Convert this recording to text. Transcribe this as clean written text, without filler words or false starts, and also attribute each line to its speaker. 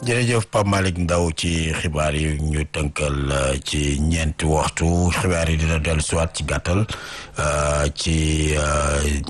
Speaker 1: jërëjëf Pape Malick Ndaw ci xibaar yi ñu tënkal ci ñeenti waxtu xibaar yi dina dellu siwaat ci gàttal ci